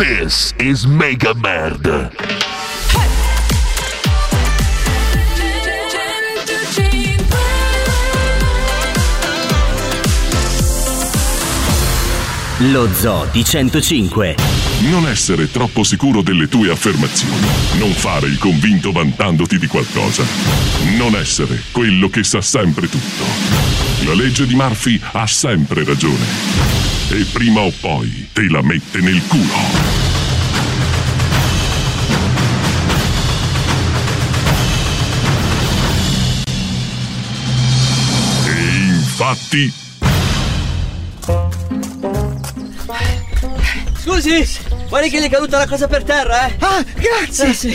This is Mega Merd. Lo Zoo di 105. Non essere troppo sicuro delle tue affermazioni. Non fare il convinto vantandoti di qualcosa. Non essere quello che sa sempre tutto. La legge di Murphy ha sempre ragione. E prima o poi te la mette nel culo. E infatti... Scusi, guardi che gli è caduta la cosa per terra, eh? Ah, grazie! Sì.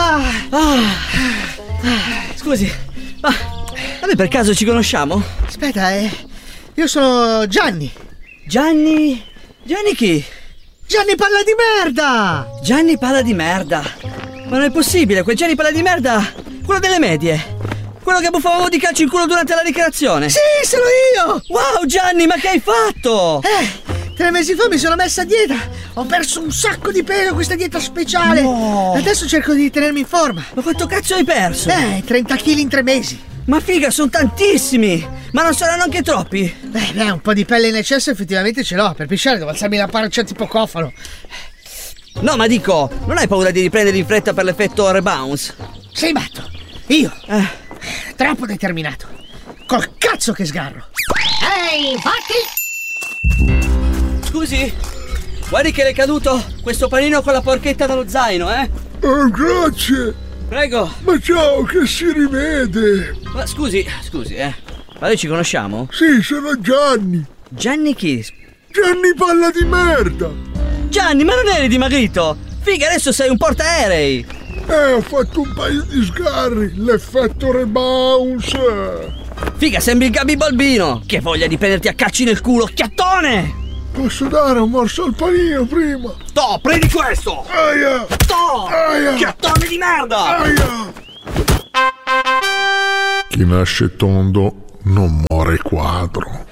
Scusi, ma noi per caso ci conosciamo? Aspetta, io sono Gianni. Gianni chi? Gianni Palla di Merda! Gianni Palla di Merda? Ma non è possibile, quel Gianni Palla di Merda, quello delle medie. Quello che buffavamo di calcio in culo durante la ricreazione. Sì, sono io! Wow, Gianni, ma che hai fatto? 3 mesi fa mi sono messa a dieta. Ho perso un sacco di peso con questa dieta speciale. No. Adesso cerco di tenermi in forma. Ma quanto cazzo hai perso? 30 kg in 3 mesi. Ma figa, sono tantissimi! Ma non saranno anche troppi? Un po' di pelle in eccesso effettivamente ce l'ho. Per pisciare devo alzarmi la pancia tipo cofano. No, ma dico, non hai paura di riprendere in fretta per l'effetto rebounce? Sei matto? Io? Troppo determinato. Col cazzo che sgarro. Ehi, fatti! Scusi, guardi che le è caduto questo panino con la porchetta dallo zaino, eh? Grazie. Prego. Ma ciao, che si rivede. Ma scusi, ma noi ci conosciamo? Sì, sono Gianni. Gianni chi? Gianni Palla di Merda. Gianni, ma non eri dimagrito? Figa, adesso sei un portaerei. Ho fatto un paio di sgarri, l'effetto rebounce. Figa, sembri il Gabi Balbino. Che voglia di prenderti a calci nel culo, chiattone! Posso dare un morso al panino prima? Toh, prendi questo! Aia! Toh! Aia! Chiattone di merda! Aia! Chi nasce tondo non muore quadro.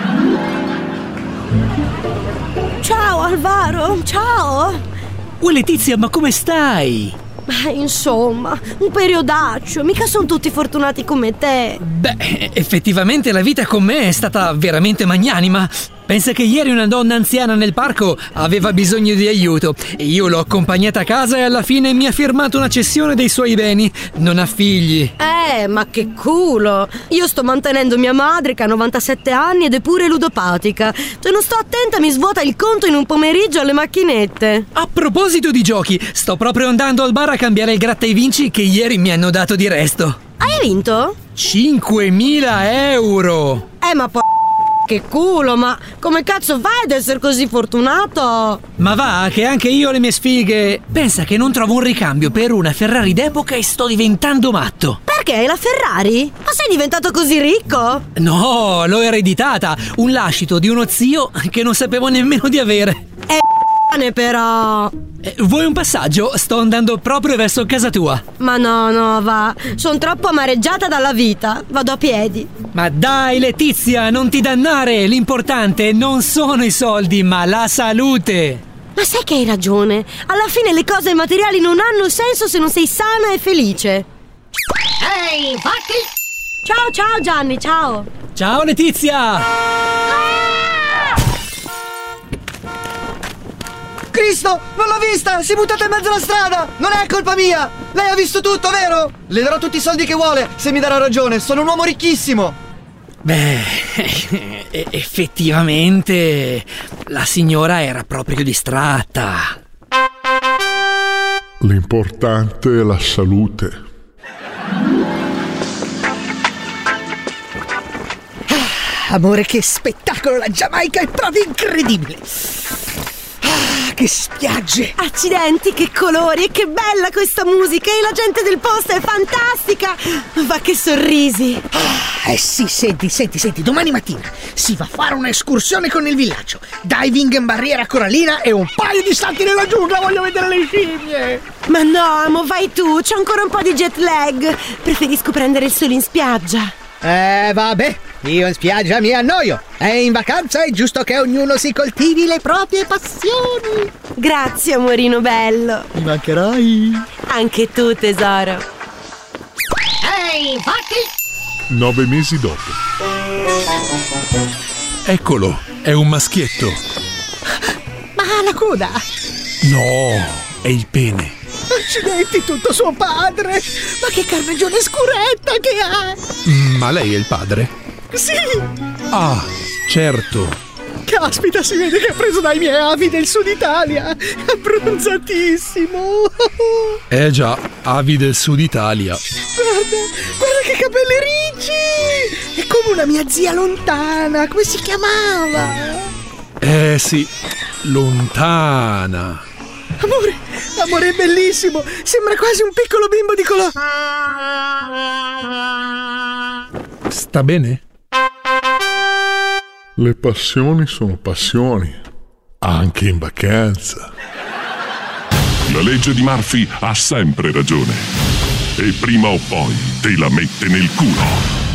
Ciao Alvaro, ciao! Letizia, ma come stai? Insomma, un periodaccio, mica sono tutti fortunati come te. Beh, effettivamente la vita con me è stata veramente magnanima. Pensa che ieri una donna anziana nel parco aveva bisogno di aiuto e io l'ho accompagnata a casa e alla fine mi ha firmato una cessione dei suoi beni. Non ha figli. Ma che culo! Io sto mantenendo mia madre che ha 97 anni ed è pure ludopatica. Se non sto attenta mi svuota il conto in un pomeriggio alle macchinette. A proposito di giochi, sto proprio andando al bar a cambiare il gratta e vinci che ieri mi hanno dato di resto. Hai vinto? 5.000 euro! Ma che culo, ma come cazzo fai ad essere così fortunato? Ma va, che anche io ho le mie sfighe. Pensa che non trovo un ricambio per una Ferrari d'epoca e sto diventando matto. Perché? La Ferrari? Ma sei diventato così ricco? No, l'ho ereditata. Un lascito di uno zio che non sapevo nemmeno di avere. Però vuoi un passaggio? Sto andando proprio verso casa tua. Ma no, va. Sono troppo amareggiata dalla vita. Vado a piedi. Ma dai Letizia, non ti dannare. L'importante non sono i soldi, ma la salute. Ma sai che hai ragione. Alla fine le cose materiali non hanno senso se non sei sana e felice. Fatti! Ciao Gianni, ciao. Ciao Letizia. Cristo, non l'ho vista! Si è buttata in mezzo alla strada! Non è colpa mia! Lei ha visto tutto, vero? Le darò tutti i soldi che vuole, se mi darà ragione. Sono un uomo ricchissimo! Beh, effettivamente la signora era proprio distratta. L'importante è la salute. Amore, che spettacolo! La Giamaica è proprio incredibile! Che spiagge! Accidenti, che colori e che bella questa musica! E la gente del posto è fantastica! Ma che sorrisi! Sì, senti, domani mattina si va a fare un'escursione con il villaggio. Diving in barriera corallina e un paio di salti nella giungla, voglio vedere le scimmie! Ma no, amo, vai tu, c'ho ancora un po' di jet lag. Preferisco prendere il sole in spiaggia. Vabbè, Io in spiaggia mi annoio e in vacanza è giusto che ognuno si coltivi le proprie passioni. Grazie, amorino bello. Mi mancherai. Anche tu, tesoro. Ehi, infatti. 9 mesi dopo. Eccolo, è un maschietto. Ma ha la coda. No, è il pene. Accidenti, tutto suo padre. Ma che carnagione scuretta che ha. Ma lei è il padre? Sì. Ah, certo. Caspita, si vede che è preso dai miei avi del Sud Italia. Abbronzatissimo. Già, avi del Sud Italia. Guarda che capelli ricci. È come una mia zia lontana. Come si chiamava? Sì, lontana. Amore è bellissimo. Sembra quasi un piccolo bimbo di colore. Sta bene? Le passioni sono passioni, anche in vacanza. La legge di Murphy ha sempre ragione. E prima o poi te la mette nel culo.